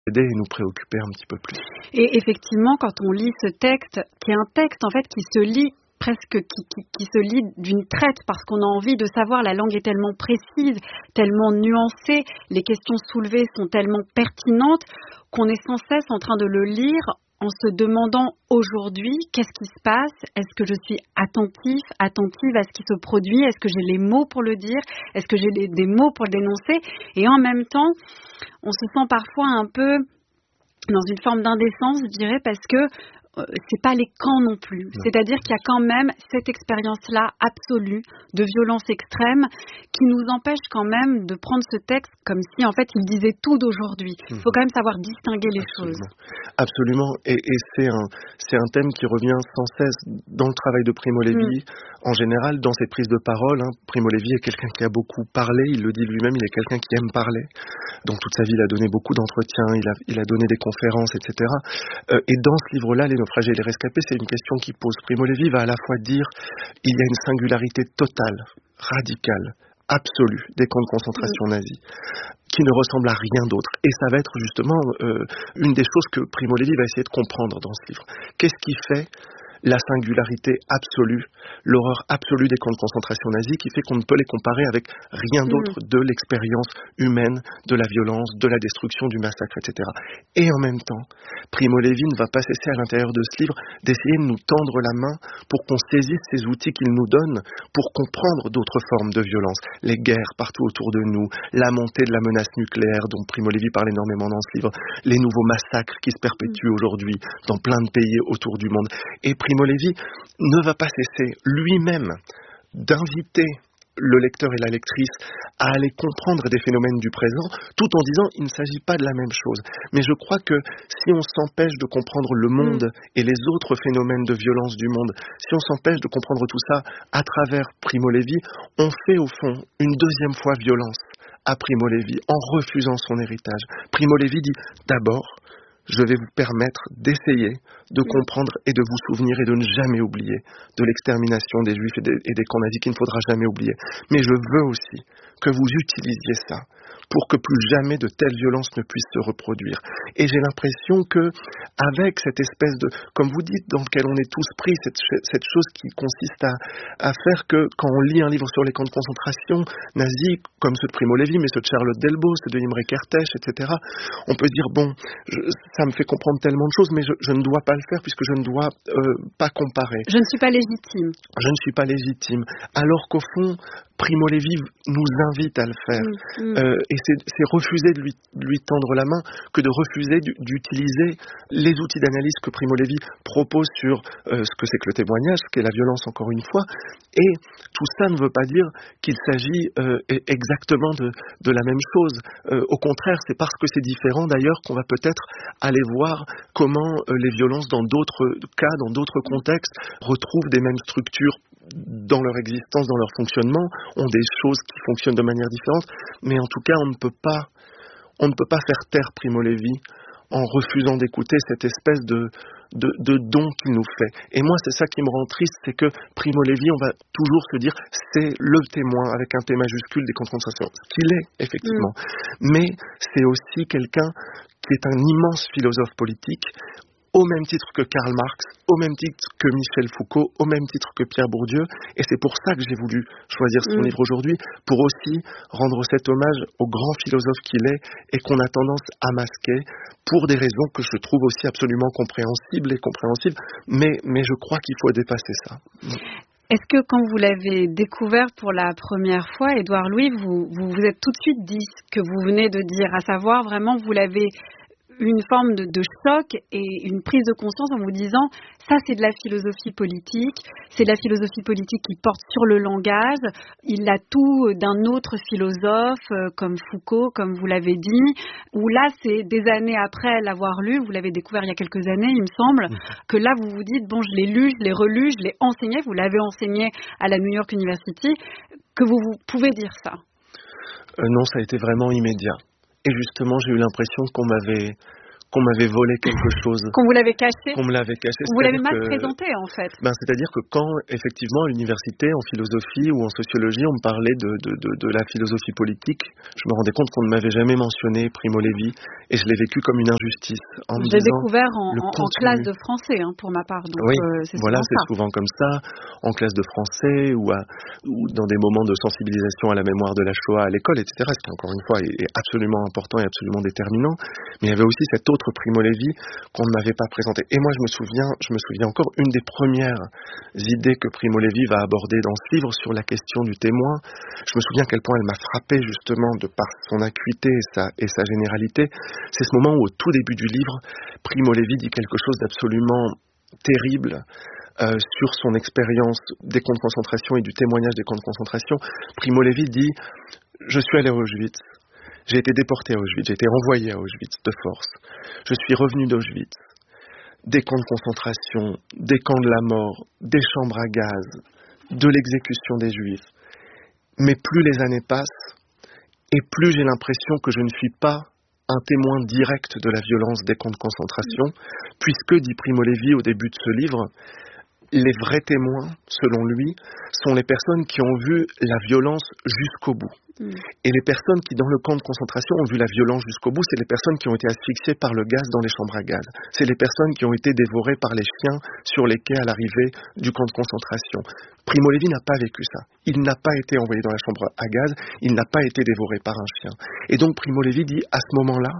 aider et nous préoccuper un petit peu plus. Et effectivement, quand on lit ce texte, qui est un texte en fait qui se lit presque qui se lit d'une traite parce qu'on a envie de savoir, la langue est tellement précise, tellement nuancée, les questions soulevées sont tellement pertinentes qu'on est sans cesse en train de le lire en se demandant aujourd'hui qu'est-ce qui se passe, est-ce que je suis attentive à ce qui se produit, est-ce que j'ai les mots pour le dire, est-ce que j'ai des mots pour le dénoncer, et en même temps on se sent parfois un peu dans une forme d'indécence, je dirais, parce que c'est pas les camps non plus. C'est-à-dire qu'il y a quand même cette expérience-là absolue de violence extrême qui nous empêche quand même de prendre ce texte comme si en fait il disait tout d'aujourd'hui. Il faut quand même savoir distinguer les choses. Absolument. Et c'est un thème qui revient sans cesse dans le travail de Primo Levi. En général, dans ses prises de parole, Primo Levi est quelqu'un qui a beaucoup parlé, il le dit lui-même, il est quelqu'un qui aime parler. Donc toute sa vie, il a donné beaucoup d'entretiens, il a donné des conférences, etc. Et dans ce livre-là, Les naufragés et les rescapés, c'est une question qui pose. Primo Levi va à la fois dire il y a une singularité totale, radicale, absolue des camps de concentration nazis, qui ne ressemble à rien d'autre. Et ça va être justement une des choses que Primo Levi va essayer de comprendre dans ce livre. Qu'est-ce qui fait la singularité absolue, l'horreur absolue des camps de concentration nazis, qui fait qu'on ne peut les comparer avec rien d'autre de l'expérience humaine, de la violence, de la destruction, du massacre, etc. Et en même temps, Primo Levi ne va pas cesser à l'intérieur de ce livre d'essayer de nous tendre la main pour qu'on saisisse ces outils qu'il nous donne pour comprendre d'autres formes de violence, les guerres partout autour de nous, la montée de la menace nucléaire dont Primo Levi parle énormément dans ce livre, les nouveaux massacres qui se perpétuent aujourd'hui dans plein de pays autour du monde. Et Primo Levi ne va pas cesser lui-même d'inviter le lecteur et la lectrice à aller comprendre des phénomènes du présent, tout en disant il ne s'agit pas de la même chose. Mais je crois que si on s'empêche de comprendre le monde et les autres phénomènes de violence du monde, si on s'empêche de comprendre tout ça à travers Primo Levi, on fait au fond une deuxième fois violence à Primo Levi en refusant son héritage. Primo Levi dit d'abord, je vais vous permettre d'essayer de comprendre et de vous souvenir et de ne jamais oublier de l'extermination des Juifs et des camps nazis qu'il ne faudra jamais oublier. Mais je veux aussi que vous utilisiez ça pour que plus jamais de telles violences ne puissent se reproduire. Et j'ai l'impression que, avec cette espèce de, comme vous dites, dans lequel on est tous pris, cette chose qui consiste à faire que, quand on lit un livre sur les camps de concentration nazis, comme ceux de Primo Levi, mais ceux de Charlotte Delbo, ceux de Imre Kertész, etc., on peut dire, bon, ça me fait comprendre tellement de choses, mais je ne dois pas le faire puisque je ne dois pas comparer. Je ne suis pas légitime. Je ne suis pas légitime. Alors qu'au fond, Primo Levi nous invite à le faire. Et c'est refuser de lui tendre la main que de refuser d'utiliser les outils d'analyse que Primo Levi propose sur ce que c'est que le témoignage, ce qu'est la violence encore une fois. Et tout ça ne veut pas dire qu'il s'agit exactement de la même chose. Au contraire, c'est parce que c'est différent d'ailleurs qu'on va peut-être aller voir comment les violences dans d'autres cas, dans d'autres contextes, retrouvent des mêmes structures dans leur existence, dans leur fonctionnement, ont des choses qui fonctionnent de manière différente, mais en tout cas on ne peut pas faire taire Primo Levi en refusant d'écouter cette espèce de don qu'il nous fait. Et moi c'est ça qui me rend triste, c'est que Primo Levi, on va toujours se dire c'est le témoin avec un T majuscule des camps de concentration, ce qu'il est effectivement, mais c'est aussi quelqu'un qui est un immense philosophe politique, au même titre que Karl Marx, au même titre que Michel Foucault, au même titre que Pierre Bourdieu, et c'est pour ça que j'ai voulu choisir son livre aujourd'hui, pour aussi rendre cet hommage au grand philosophe qu'il est, et qu'on a tendance à masquer, pour des raisons que je trouve aussi absolument compréhensibles, mais je crois qu'il faut dépasser ça. Est-ce que quand vous l'avez découvert pour la première fois, Édouard Louis, vous vous êtes tout de suite dit ce que vous venez de dire, à savoir vraiment vous l'avez une forme de choc et une prise de conscience en vous disant ça c'est de la philosophie politique, c'est de la philosophie politique qui porte sur le langage, il a tout d'un autre philosophe comme Foucault, comme vous l'avez dit, où là c'est des années après l'avoir lu, vous l'avez découvert il y a quelques années il me semble, que là vous vous dites bon je l'ai lu, je l'ai relu, je l'ai enseigné, vous l'avez enseigné à la New York University, que vous pouvez dire ça. Non, ça a été vraiment immédiat. Et justement, j'ai eu l'impression qu'on m'avait qu'on m'avait volé quelque chose. Qu'on vous l'avait caché. Qu'on me l'avait caché. Vous l'avez mal présenté, en fait. C'est-à-dire que quand, effectivement, à l'université, en philosophie ou en sociologie, on me parlait de la philosophie politique, je me rendais compte qu'on ne m'avait jamais mentionné Primo Levi, et je l'ai vécu comme une injustice. Je l'ai découvert en classe de français, pour ma part. Donc, oui, c'est souvent comme ça, en classe de français ou dans des moments de sensibilisation à la mémoire de la Shoah à l'école, etc., ce qui, encore une fois, est absolument important et absolument déterminant. Mais il y avait aussi cet autre Primo Levi qu'on ne m'avait pas présenté. Et moi, je me souviens encore, une des premières idées que Primo Levi va aborder dans ce livre sur la question du témoin, je me souviens à quel point elle m'a frappé justement de par son acuité et sa généralité. C'est ce moment où, au tout début du livre, Primo Levi dit quelque chose d'absolument terrible sur son expérience des camps de concentration et du témoignage des camps de concentration. Primo Levi dit « Je suis allé à Auschwitz. J'ai été déporté à Auschwitz, j'ai été renvoyé à Auschwitz de force. Je suis revenu d'Auschwitz. Des camps de concentration, des camps de la mort, des chambres à gaz, de l'exécution des Juifs. Mais plus les années passent, et plus j'ai l'impression que je ne suis pas un témoin direct de la violence des camps de concentration, puisque, dit Primo Levi au début de ce livre, les vrais témoins, selon lui, sont les personnes qui ont vu la violence jusqu'au bout. Et les personnes qui, dans le camp de concentration, ont vu la violence jusqu'au bout, c'est les personnes qui ont été asphyxiées par le gaz dans les chambres à gaz. C'est les personnes qui ont été dévorées par les chiens sur les quais à l'arrivée du camp de concentration. Primo Levi n'a pas vécu ça. Il n'a pas été envoyé dans la chambre à gaz, il n'a pas été dévoré par un chien. Et donc Primo Levi dit, à ce moment-là,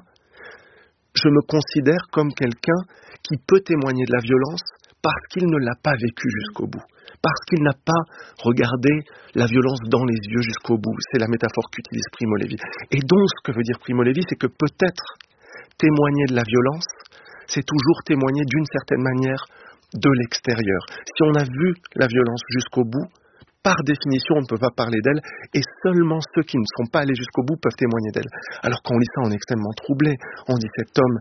je me considère comme quelqu'un qui peut témoigner de la violence parce qu'il ne l'a pas vécu jusqu'au bout. Parce qu'il n'a pas regardé la violence dans les yeux jusqu'au bout. C'est la métaphore qu'utilise Primo Levi. Et donc, ce que veut dire Primo Levi, c'est que peut-être témoigner de la violence, c'est toujours témoigner d'une certaine manière de l'extérieur. Si on a vu la violence jusqu'au bout, par définition, on ne peut pas parler d'elle, et seulement ceux qui ne sont pas allés jusqu'au bout peuvent témoigner d'elle. Alors quand on lit ça, on est extrêmement troublé. On dit cet homme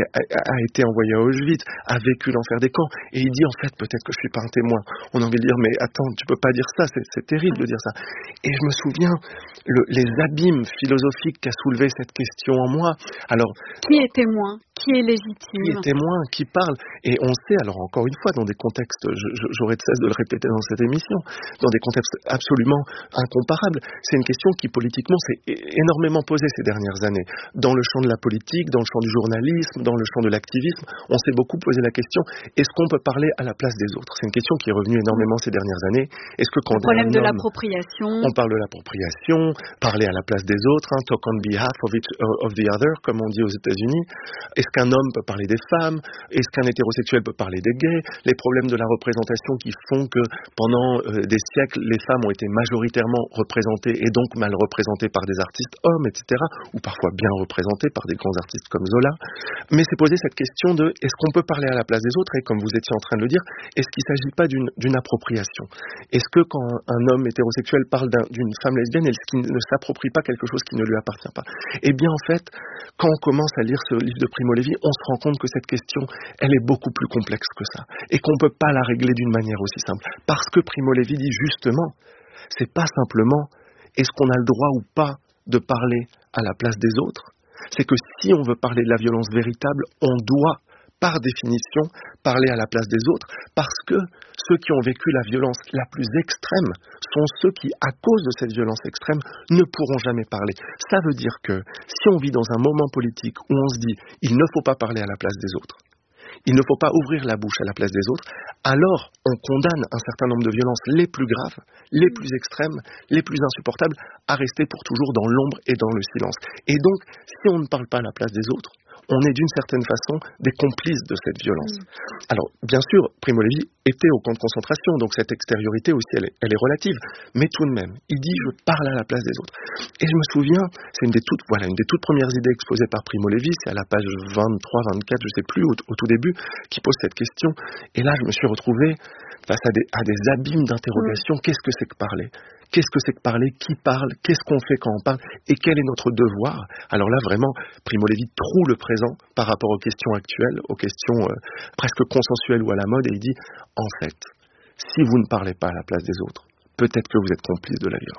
a été envoyé à Auschwitz, a vécu l'enfer des camps, et il dit en fait peut-être que je suis pas un témoin. On a envie de dire mais attends, tu peux pas dire ça, c'est terrible de dire ça. Et je me souviens les abîmes philosophiques qu'a soulevé cette question en moi. Alors qui est témoin? Qui est légitime? Qui est témoin? Qui parle? Et on sait, alors encore une fois, dans des contextes, j'aurais de cesse de le répéter dans cette émission, dans des contextes absolument incomparables, c'est une question qui politiquement s'est énormément posée ces dernières années. Dans le champ de la politique, dans le champ du journalisme, dans le champ de l'activisme, on s'est beaucoup posé la question, est-ce qu'on peut parler à la place des autres? C'est une question qui est revenue énormément ces dernières années. Est-ce que quand le problème de l'appropriation, on parle de l'appropriation, parler à la place des autres, talk on behalf of the other, comme on dit aux États-Unis. Est-ce qu'un homme peut parler des femmes? Est-ce qu'un hétérosexuel peut parler des gays? Les problèmes de la représentation qui font que pendant des siècles, les femmes ont été majoritairement représentées et donc mal représentées par des artistes hommes, etc. Ou parfois bien représentées par des grands artistes comme Zola. Mais c'est poser cette question de est-ce qu'on peut parler à la place des autres? Et comme vous étiez en train de le dire, est-ce qu'il ne s'agit pas d'une appropriation? Est-ce que quand un homme hétérosexuel parle d'une femme lesbienne, est-ce qu'il ne s'approprie pas quelque chose qui ne lui appartient pas? Eh bien en fait, quand on commence à lire ce livre de Primo Levi, on se rend compte que cette question, elle est beaucoup plus complexe que ça. Et qu'on ne peut pas la régler d'une manière aussi simple. Parce que Primo Levi dit justement, c'est pas simplement est-ce qu'on a le droit ou pas de parler à la place des autres, c'est que si on veut parler de la violence véritable, on doit, par définition, parler à la place des autres, parce que ceux qui ont vécu la violence la plus extrême sont ceux qui, à cause de cette violence extrême, ne pourront jamais parler. Ça veut dire que si on vit dans un moment politique où on se dit « il ne faut pas parler à la place des autres », il ne faut pas ouvrir la bouche à la place des autres, alors on condamne un certain nombre de violences les plus graves, les plus extrêmes, les plus insupportables, à rester pour toujours dans l'ombre et dans le silence. Et donc, si on ne parle pas à la place des autres, on est d'une certaine façon des complices de cette violence. Alors, bien sûr, Primo Levi était au camp de concentration, donc cette extériorité aussi, elle est relative. Mais tout de même, il dit « je parle à la place des autres ». Et je me souviens, c'est une des toutes premières idées exposées par Primo Levi, c'est à la page 23, 24, je ne sais plus, au tout début, qui pose cette question. Et là, je me suis retrouvé face à des abîmes d'interrogations. Qu'est-ce que c'est que parler ? Qu'est-ce que c'est que parler? Qui parle? Qu'est-ce qu'on fait quand on parle? Et quel est notre devoir? Alors là, vraiment, Primo Levi troue le présent par rapport aux questions actuelles, aux questions presque consensuelles ou à la mode, et il dit, en fait, si vous ne parlez pas à la place des autres, peut-être que vous êtes complice de la violence.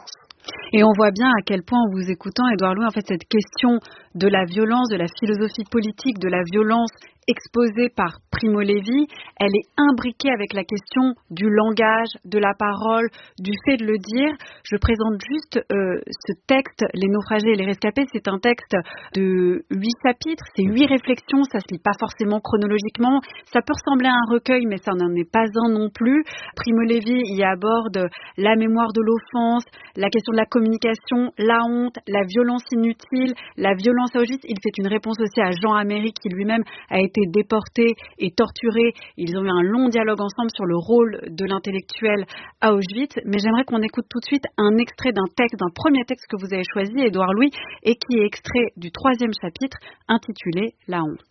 Et on voit bien à quel point, en vous écoutant, Édouard Louis, en fait, cette question de la violence, de la philosophie politique, de la violence exposée par Primo Levi, elle est imbriquée avec la question du langage, de la parole, du fait de le dire. Je présente juste ce texte, Les naufragés et les rescapés. C'est un texte de 8 chapitres, c'est 8 réflexions, ça se lit pas forcément chronologiquement. Ça peut ressembler à un recueil, mais ça n'en est pas un non plus. Primo Levi y aborde la mémoire de l'offense, la question de la communication, la honte, la violence inutile, la violence à Auschwitz. Il fait une réponse aussi à Jean Améry, qui lui-même a été déporté et torturé. Ils ont eu un long dialogue ensemble sur le rôle de l'intellectuel à Auschwitz. Mais j'aimerais qu'on écoute tout de suite un extrait d'un texte, d'un premier texte que vous avez choisi, Édouard Louis, et qui est extrait du 3e chapitre, intitulé « La honte ».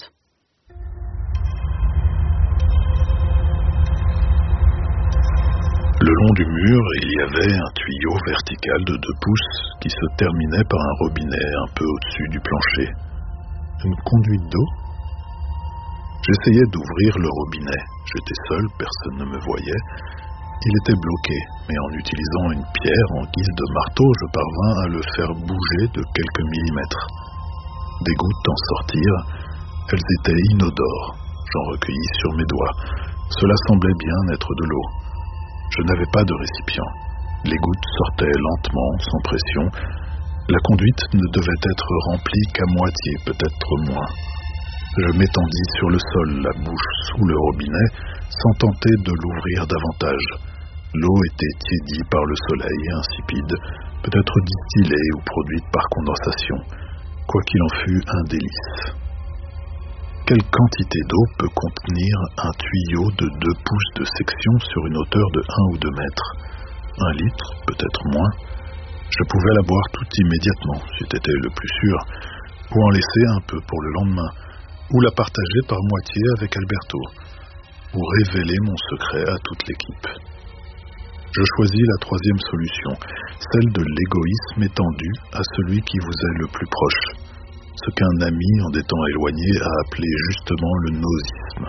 Le long du mur, il y avait un tuyau vertical de 2 pouces qui se terminait par un robinet un peu au-dessus du plancher. Une conduite d'eau ? J'essayais d'ouvrir le robinet. J'étais seul, personne ne me voyait. Il était bloqué, mais en utilisant une pierre en guise de marteau, je parvins à le faire bouger de quelques millimètres. Des gouttes en sortirent. Elles étaient inodores. J'en recueillis sur mes doigts. Cela semblait bien être de l'eau. Je n'avais pas de récipient. Les gouttes sortaient lentement, sans pression. La conduite ne devait être remplie qu'à moitié, peut-être moins. Je m'étendis sur le sol, la bouche sous le robinet, sans tenter de l'ouvrir davantage. L'eau était tiédie par le soleil, insipide, peut-être distillée ou produite par condensation. Quoi qu'il en fût, un délice. Quelle quantité d'eau peut contenir un tuyau de 2 pouces de section sur une hauteur de 1 ou 2 mètres ? 1 litre, peut-être moins. Je pouvais la boire toute immédiatement, c'eût été le plus sûr, ou en laisser un peu pour le lendemain, ou la partager par moitié avec Alberto, ou révéler mon secret à toute l'équipe. Je choisis la 3e solution, celle de l'égoïsme étendu à celui qui vous est le plus proche, ce qu'un ami en des temps éloignés a appelé justement le nosisme.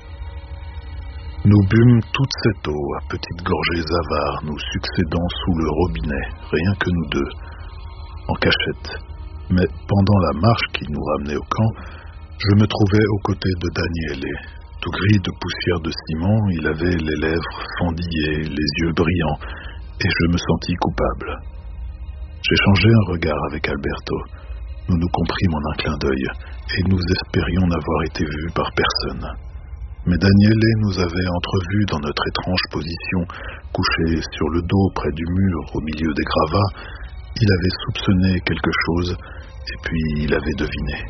Nous bûmes toute cette eau à petites gorgées avares, nous succédant sous le robinet, rien que nous deux, en cachette. Mais pendant la marche qui nous ramenait au camp, je me trouvais aux côtés de Daniele. Tout gris de poussière de ciment, il avait les lèvres fendillées, les yeux brillants, et je me sentis coupable. J'échangeai un regard avec Alberto. Nous nous comprîmes en un clin d'œil, et nous espérions n'avoir été vus par personne. Mais Daniele nous avait entrevus dans notre étrange position, couchés sur le dos près du mur, au milieu des gravats. Il avait soupçonné quelque chose, et puis il avait deviné.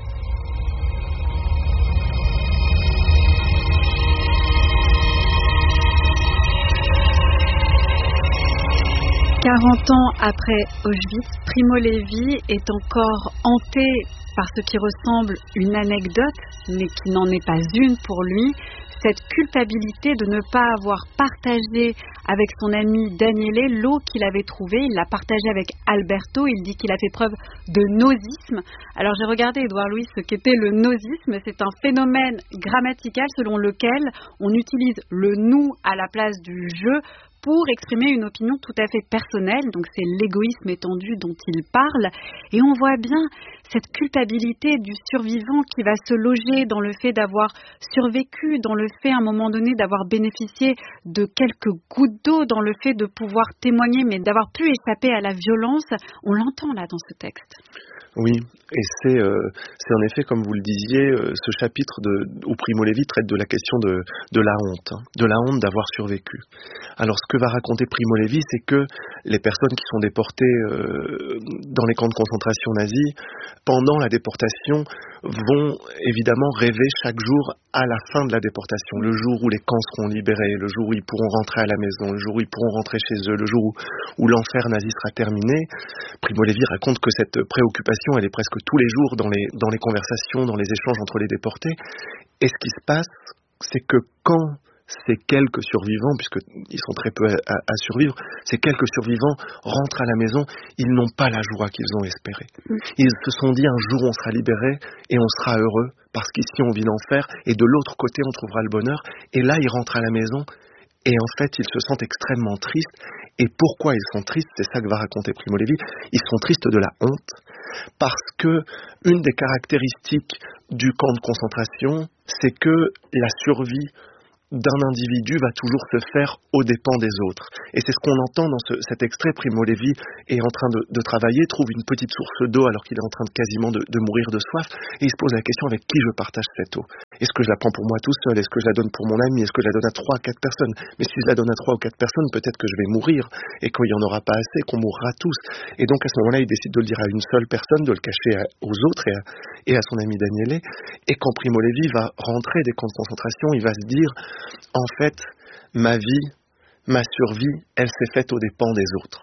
40 ans après Auschwitz, Primo Levi est encore hanté par ce qui ressemble une anecdote, mais qui n'en est pas une pour lui, cette culpabilité de ne pas avoir partagé avec son ami Daniele l'eau qu'il avait trouvée. Il l'a partagée avec Alberto, il dit qu'il a fait preuve de nosisme. Alors j'ai regardé, Édouard Louis, ce qu'était le nosisme. C'est un phénomène grammatical selon lequel on utilise le nous à la place du je pour exprimer une opinion tout à fait personnelle. Donc c'est l'égoïsme étendu dont il parle. Et on voit bien cette culpabilité du survivant qui va se loger dans le fait d'avoir survécu, dans le fait à un moment donné d'avoir bénéficié de quelques gouttes d'eau, dans le fait de pouvoir témoigner, mais d'avoir pu échapper à la violence. On l'entend là dans ce texte. Oui, et c'est en effet, comme vous le disiez, ce chapitre où Primo Levi traite de la question de la honte d'avoir survécu. Alors ce que va raconter Primo Levi, c'est que les personnes qui sont déportées dans les camps de concentration nazis, pendant la déportation, vont évidemment rêver chaque jour à la fin de la déportation, le jour où les camps seront libérés, le jour où ils pourront rentrer à la maison, le jour où ils pourront rentrer chez eux, le jour où l'enfer nazi sera terminé. Primo Levi raconte que cette préoccupation, elle est presque tous les jours dans les conversations, dans les échanges entre les déportés. Et ce qui se passe, c'est que quand ces quelques survivants, puisqu'ils sont très peu à survivre, ces quelques survivants rentrent à la maison, ils n'ont pas la joie qu'ils ont espérée. Ils se sont dit un jour on sera libérés et on sera heureux, parce qu'ici on vit l'enfer et de l'autre côté on trouvera le bonheur. Et là ils rentrent à la maison et en fait ils se sentent extrêmement tristes Et pourquoi ils sont tristes? C'est ça que va raconter Primo Levi. Ils sont tristes de la honte, parce que une des caractéristiques du camp de concentration, c'est que la survie d'un individu va toujours se faire aux dépens des autres. Et c'est ce qu'on entend dans cet extrait. Primo Levi est en train de travailler, trouve une petite source d'eau alors qu'il est en train quasiment de mourir de soif, et il se pose la question: avec qui je partage cette eau? Est-ce que je la prends pour moi tout seul? Est-ce que je la donne pour mon ami? Est-ce que je la donne à 3 ou 4 personnes? Mais si je la donne à 3 ou 4 personnes, peut-être que je vais mourir, et qu'il n'y en aura pas assez, qu'on mourra tous. Et donc à ce moment-là, il décide de le dire à une seule personne, de le cacher aux autres et à son ami Daniele. Et quand Primo Levi va rentrer des camps de concentration, il va se dire: en fait, ma vie, ma survie, elle s'est faite aux dépens des autres.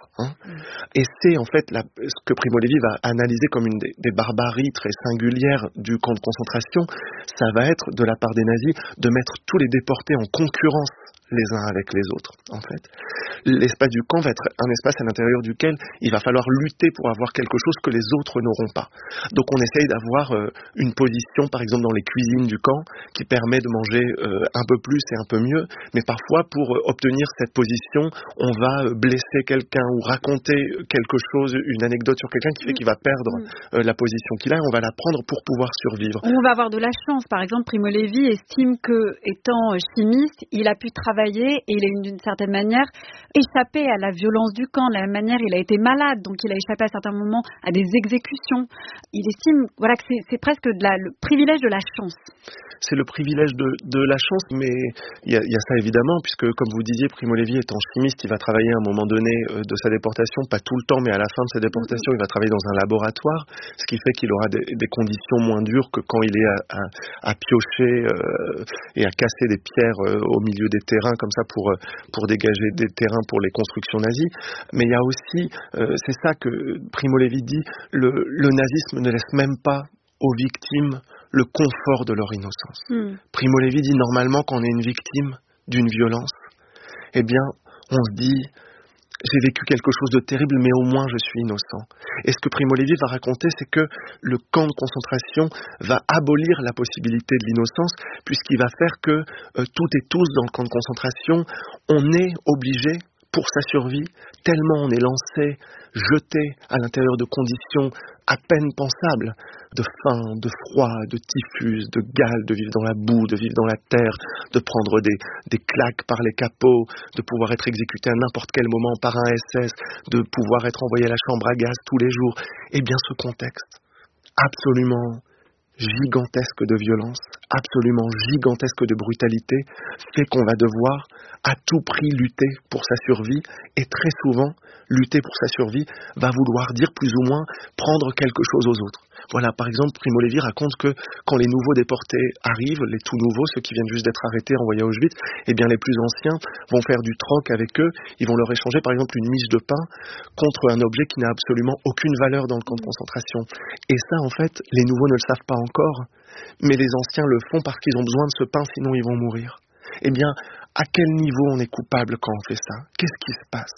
Et c'est en fait ce que Primo Levi va analyser comme une des barbaries très singulières du camp de concentration. Ça va être, de la part des nazis, de mettre tous les déportés en concurrence les uns avec les autres, en fait. L'espace du camp va être un espace à l'intérieur duquel il va falloir lutter pour avoir quelque chose que les autres n'auront pas. Donc on essaye d'avoir une position, par exemple dans les cuisines du camp, qui permet de manger un peu plus et un peu mieux, mais parfois pour obtenir cette position, on va blesser quelqu'un ou raconter quelque chose, une anecdote sur quelqu'un qui fait qu'il va perdre la position qu'il a, et on va la prendre pour pouvoir survivre. On va avoir de la chance. Par exemple, Primo Levi estime que, étant chimiste, il a pu travailler et il a d'une certaine manière échappé à la violence du camp. De la même manière, il a été malade, donc il a échappé à certains moments à des exécutions. Il estime que c'est presque le privilège de la chance. C'est le privilège de la chance, mais il y a ça évidemment, puisque comme vous disiez, Primo Levi étant chimiste, il va travailler à un moment donné de sa déportation, pas tout le temps, mais à la fin de sa déportation, il va travailler dans un laboratoire, ce qui fait qu'il aura des conditions moins dures que quand il est à piocher et à casser des pierres au milieu des terrains, comme ça, pour dégager des terrains pour les constructions nazies. Mais il y a aussi, c'est ça que Primo Levi dit, le nazisme ne laisse même pas aux victimes le confort de leur innocence. Primo Levi dit, normalement, quand on est une victime d'une violence, eh bien, on se dit: j'ai vécu quelque chose de terrible, mais au moins je suis innocent. Et ce que Primo Levi va raconter, c'est que le camp de concentration va abolir la possibilité de l'innocence, puisqu'il va faire que toutes et tous dans le camp de concentration, on est obligé, pour sa survie, tellement on est lancé, jeté à l'intérieur de conditions à peine pensables, de faim, de froid, de typhus, de gale, de vivre dans la boue, de vivre dans la terre, de prendre des claques par les capots, de pouvoir être exécuté à n'importe quel moment par un SS, de pouvoir être envoyé à la chambre à gaz tous les jours. Eh bien, ce contexte absolument gigantesque de violence, absolument gigantesque de brutalité, fait qu'on va devoir à tout prix lutter pour sa survie, et très souvent, lutter pour sa survie va vouloir dire plus ou moins prendre quelque chose aux autres. Voilà, par exemple, Primo Levi raconte que quand les nouveaux déportés arrivent, les tout nouveaux, ceux qui viennent juste d'être arrêtés, envoyés à Auschwitz, eh bien les plus anciens vont faire du troc avec eux, ils vont leur échanger par exemple une miche de pain contre un objet qui n'a absolument aucune valeur dans le camp de concentration. Et ça, en fait, les nouveaux ne le savent pas encore, mais les anciens le font parce qu'ils ont besoin de ce pain, sinon ils vont mourir. Eh bien, à quel niveau on est coupable quand on fait ça? Qu'est-ce qui se passe?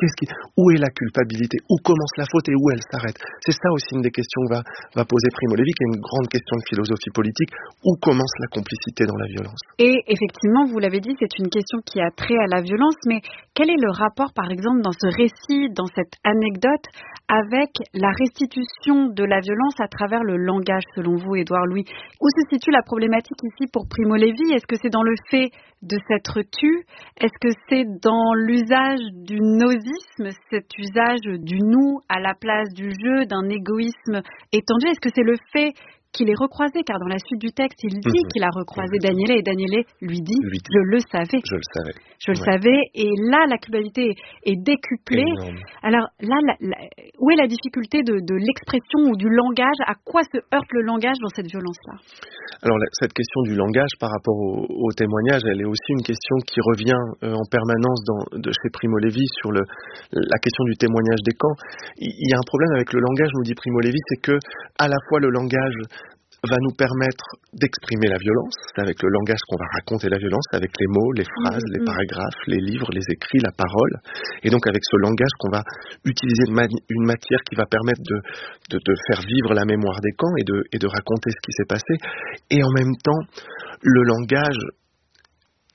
Où est la culpabilité? Où commence la faute et où elle s'arrête? C'est ça aussi une des questions que va poser Primo Levi, qui est une grande question de philosophie politique. Où commence la complicité dans la violence? Et effectivement, vous l'avez dit, c'est une question qui a trait à la violence, mais quel est le rapport, par exemple, dans ce récit, dans cette anecdote, avec la restitution de la violence à travers le langage, selon vous, Édouard Louis? Où se situe la problématique ici pour Primo Levi? Est-ce que c'est dans le fait de s'être tu? Est-ce que c'est dans l'usage du nosisme, cet usage du nous à la place du jeu, d'un égoïsme étendu? Est-ce que c'est le fait qu'il est recroisé, car dans la suite du texte, il dit qu'il a recroisé Daniele, et Daniele lui dit « je le savais ». Je le savais, et là, la culpabilité est décuplée. Énorme. Alors là, où est la difficulté de l'expression ou du langage? À quoi se heurte le langage dans cette violence-là? Alors, cette question du langage par rapport au témoignage, elle est aussi une question qui revient en permanence de chez Primo Levi sur la question du témoignage des camps. Il y a un problème avec le langage, nous dit Primo Levi, c'est que à la fois le langage va nous permettre d'exprimer la violence, c'est avec le langage qu'on va raconter la violence, avec les mots, les phrases, les paragraphes, les livres, les écrits, la parole, et donc avec ce langage qu'on va utiliser une matière qui va permettre de faire vivre la mémoire des camps et de raconter ce qui s'est passé, et en même temps, le langage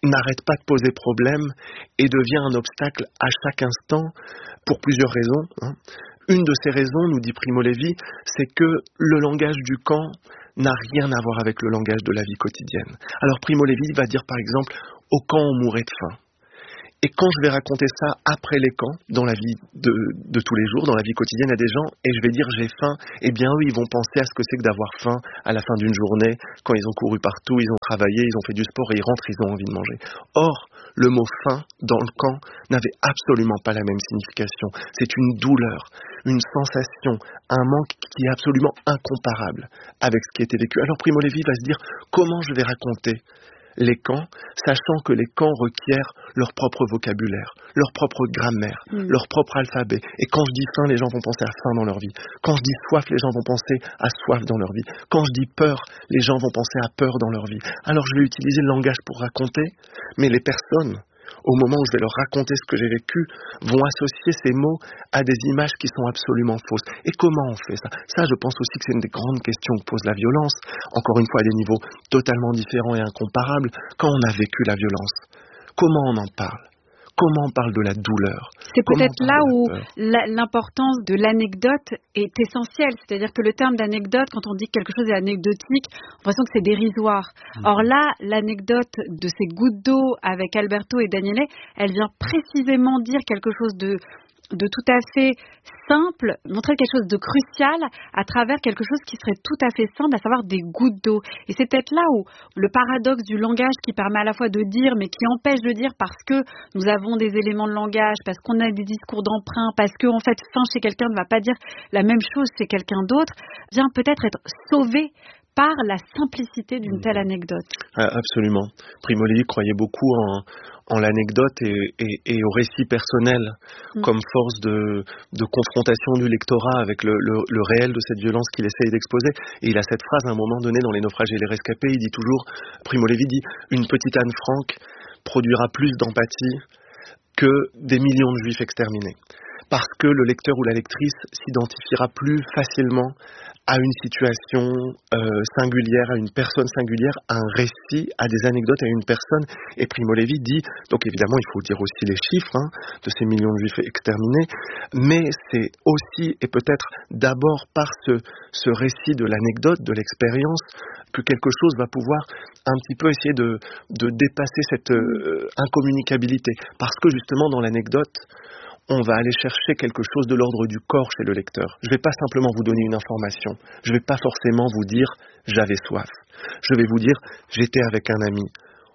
n'arrête pas de poser problème et devient un obstacle à chaque instant pour plusieurs raisons, hein. Une de ces raisons, nous dit Primo Levi, c'est que le langage du camp n'a rien à voir avec le langage de la vie quotidienne. Alors Primo Levi va dire par exemple, au camp on mourait de faim. Et quand je vais raconter ça après les camps, dans la vie de tous les jours, dans la vie quotidienne à des gens, et je vais dire j'ai faim, eh bien eux ils vont penser à ce que c'est que d'avoir faim à la fin d'une journée, quand ils ont couru partout, ils ont travaillé, ils ont fait du sport et ils rentrent, ils ont envie de manger. Or, le mot faim dans le camp n'avait absolument pas la même signification. C'est une douleur, une sensation, un manque qui est absolument incomparable avec ce qui était vécu. Alors Primo Levi va se dire comment je vais raconter les camps, sachant que les camps requièrent leur propre vocabulaire, leur propre grammaire, leur propre alphabet. Et quand je dis faim, les gens vont penser à faim dans leur vie. Quand je dis soif, les gens vont penser à soif dans leur vie. Quand je dis peur, les gens vont penser à peur dans leur vie. Alors je vais utiliser le langage pour raconter, mais les personnes, au moment où je vais leur raconter ce que j'ai vécu, vont associer ces mots à des images qui sont absolument fausses. Et comment on fait ça ? Ça, je pense aussi que c'est une des grandes questions que pose la violence, encore une fois à des niveaux totalement différents et incomparables. Quand on a vécu la violence, comment on en parle ? Comment on parle de la douleur ? C'est peut-être là où l'importance de l'anecdote est essentielle. C'est-à-dire que le terme d'anecdote, quand on dit que quelque chose est anecdotique, on a l'impression que c'est dérisoire. Or là, l'anecdote de ces gouttes d'eau avec Alberto et Daniele, elle vient précisément dire quelque chose de tout à fait simple, montrer quelque chose de crucial à travers quelque chose qui serait tout à fait simple, à savoir des gouttes d'eau. Et c'est peut-être là où le paradoxe du langage qui permet à la fois de dire, mais qui empêche de dire parce que nous avons des éléments de langage, parce qu'on a des discours d'emprunt, parce que en fait, faim chez quelqu'un ne va pas dire la même chose chez quelqu'un d'autre, vient peut-être être sauvé par la simplicité d'une telle anecdote. Absolument. Primo Levi croyait beaucoup en l'anecdote et au récit personnel comme force de confrontation du lectorat avec le réel de cette violence qu'il essaye d'exposer. Et il a cette phrase à un moment donné dans Les naufragés et les rescapés, il dit toujours, Primo Levi dit, une petite Anne Frank produira plus d'empathie que des millions de juifs exterminés. Parce que le lecteur ou la lectrice s'identifiera plus facilement à une situation singulière, à une personne singulière, à un récit, à des anecdotes, à une personne. Et Primo Levi dit, donc évidemment il faut dire aussi les chiffres de ces millions de juifs exterminés, mais c'est aussi et peut-être d'abord par ce récit de l'anecdote, de l'expérience, que quelque chose va pouvoir un petit peu essayer de dépasser cette incommunicabilité. Parce que justement dans l'anecdote, on va aller chercher quelque chose de l'ordre du corps chez le lecteur. Je ne vais pas simplement vous donner une information. Je ne vais pas forcément vous dire « j'avais soif ». Je vais vous dire « j'étais avec un ami ».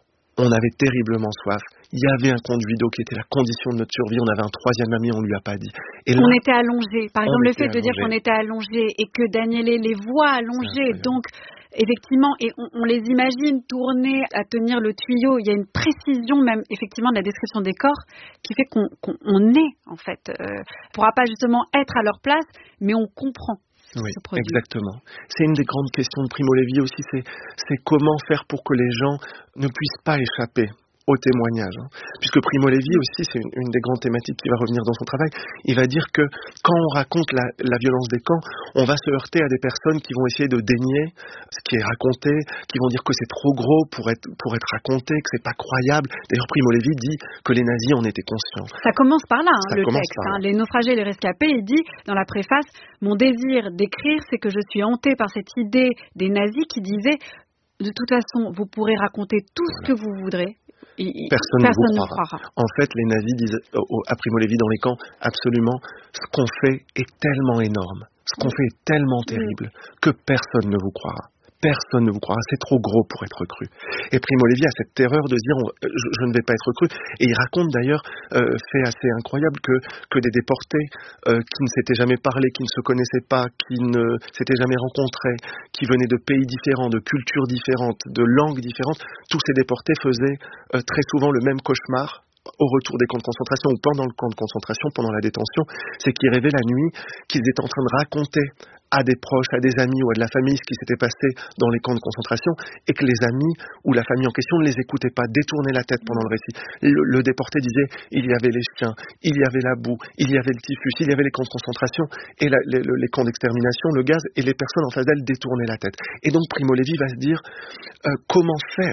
On avait terriblement soif. Il y avait un conduit d'eau qui était la condition de notre survie. On avait un troisième ami, on ne lui a pas dit. Et là, on était allongés. Par exemple, le fait de dire qu'on était allongés et que Daniele les voit allongés, donc effectivement, et on les imagine tourner à tenir le tuyau. Il y a une précision même, effectivement, de la description des corps qui fait qu'on est, en fait. On ne pourra pas justement être à leur place, mais on comprend. Oui, exactement. C'est une des grandes questions de Primo Levi aussi, c'est comment faire pour que les gens ne puissent pas échapper au témoignage. Puisque Primo Levi aussi, c'est une des grandes thématiques qui va revenir dans son travail, il va dire que quand on raconte la violence des camps, on va se heurter à des personnes qui vont essayer de dénier ce qui est raconté, qui vont dire que c'est trop gros pour être raconté, que c'est pas croyable. D'ailleurs, Primo Levi dit que les nazis en étaient conscients. Ça commence par là, le texte. Les naufragés et les rescapés, il dit dans la préface, mon désir d'écrire, c'est que je suis hanté par cette idée des nazis qui disaient, de toute façon, vous pourrez raconter tout ce que vous voudrez. Personne ne vous croira. En fait, les nazis disent à Primo Levi dans les camps, absolument, ce qu'on fait est tellement énorme, ce qu'on fait est tellement terrible, que personne ne vous croira. Personne ne vous croira, c'est trop gros pour être cru. Et Primo Levi a cette terreur de se dire je ne vais pas être cru. Et il raconte d'ailleurs, fait assez incroyable, que des déportés qui ne s'étaient jamais parlé, qui ne se connaissaient pas, qui ne s'étaient jamais rencontrés, qui venaient de pays différents, de cultures différentes, de langues différentes, tous ces déportés faisaient très souvent le même cauchemar au retour des camps de concentration ou pendant le camp de concentration, pendant la détention, c'est qu'ils rêvaient la nuit qu'ils étaient en train de raconter à des proches, à des amis ou à de la famille ce qui s'était passé dans les camps de concentration et que les amis ou la famille en question ne les écoutaient pas, détournaient la tête pendant le récit. Le déporté disait, il y avait les chiens, il y avait la boue, il y avait le typhus, il y avait les camps de concentration et les camps d'extermination, le gaz, et les personnes en face d'elles détournaient la tête. Et donc Primo Levi va se dire, comment faire ?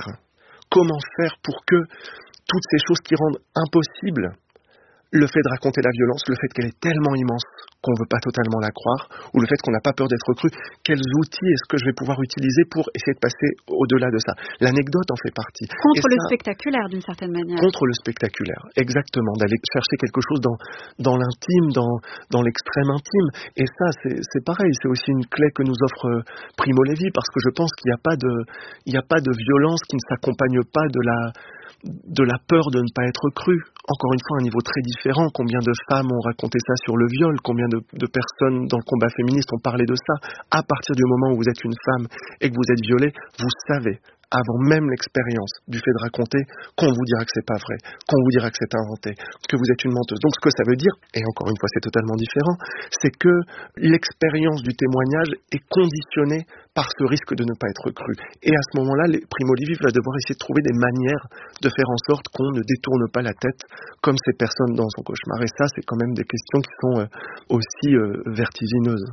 comment faire pour que toutes ces choses qui rendent impossible le fait de raconter la violence, le fait qu'elle est tellement immense qu'on ne veut pas totalement la croire, ou le fait qu'on n'a pas peur d'être cru, quels outils est-ce que je vais pouvoir utiliser pour essayer de passer au-delà de ça? L'anecdote en fait partie. Contre le spectaculaire, d'une certaine manière. Contre le spectaculaire, exactement, d'aller chercher quelque chose dans l'intime, dans l'extrême intime. Et ça, c'est pareil, c'est aussi une clé que nous offre Primo Levi, parce que je pense qu'il n'y a pas de violence qui ne s'accompagne pas de la peur de ne pas être cru. Encore une fois, un niveau très différent. Combien de femmes ont raconté ça sur le viol? Combien de personnes dans le combat féministe ont parlé de ça? À partir du moment où vous êtes une femme et que vous êtes violée, vous savez, avant même l'expérience du fait de raconter, qu'on vous dira que c'est pas vrai, qu'on vous dira que c'est inventé, que vous êtes une menteuse. Donc ce que ça veut dire, et encore une fois c'est totalement différent, c'est que l'expérience du témoignage est conditionnée par ce risque de ne pas être cru. Et à ce moment-là, Primo Levi va devoir essayer de trouver des manières de faire en sorte qu'on ne détourne pas la tête comme ces personnes dans son cauchemar. Et ça, c'est quand même des questions qui sont aussi vertigineuses.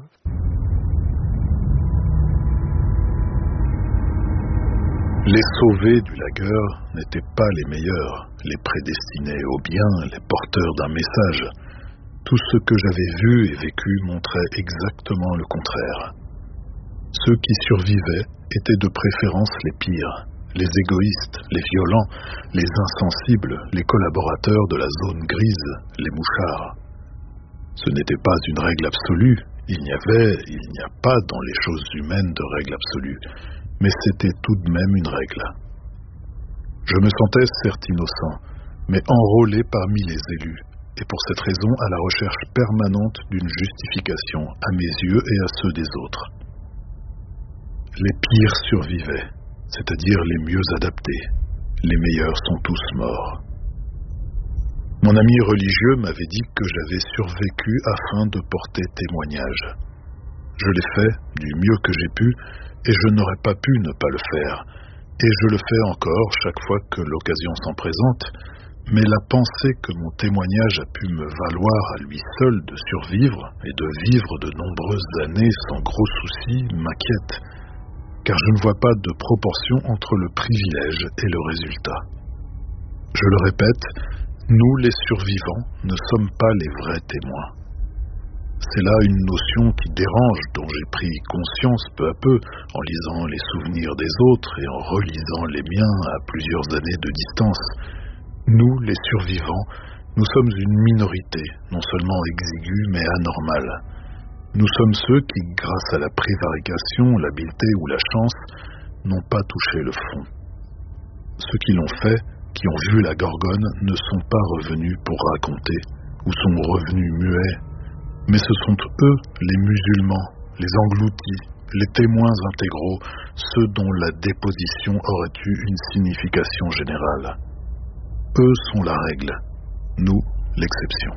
Les sauvés du lagueur n'étaient pas les meilleurs, les prédestinés au bien, les porteurs d'un message. Tout ce que j'avais vu et vécu montrait exactement le contraire. Ceux qui survivaient étaient de préférence les pires, les égoïstes, les violents, les insensibles, les collaborateurs de la zone grise, les mouchards. Ce n'était pas une règle absolue, il n'y a pas dans les choses humaines de règle absolue, mais c'était tout de même une règle. Je me sentais certes innocent, mais enrôlé parmi les élus, et pour cette raison à la recherche permanente d'une justification à mes yeux et à ceux des autres. Les pires survivaient, c'est-à-dire les mieux adaptés. Les meilleurs sont tous morts. Mon ami religieux m'avait dit que j'avais survécu afin de porter témoignage. Je l'ai fait du mieux que j'ai pu, et je n'aurais pas pu ne pas le faire. Et je le fais encore chaque fois que l'occasion s'en présente, mais la pensée que mon témoignage a pu me valoir à lui seul de survivre et de vivre de nombreuses années sans gros soucis m'inquiète, car je ne vois pas de proportion entre le privilège et le résultat. Je le répète, nous les survivants ne sommes pas les vrais témoins. C'est là une notion qui dérange, dont j'ai pris conscience peu à peu en lisant les souvenirs des autres et en relisant les miens à plusieurs années de distance. Nous, les survivants, nous sommes une minorité, non seulement exiguë mais anormale. Nous sommes ceux qui, grâce à la prévarication, l'habileté ou la chance, n'ont pas touché le fond. Ceux qui l'ont fait, qui ont vu la Gorgone, ne sont pas revenus pour raconter, ou sont revenus muets, mais ce sont eux, les musulmans, les engloutis, les témoins intégraux, ceux dont la déposition aurait eu une signification générale. Eux sont la règle, nous l'exception.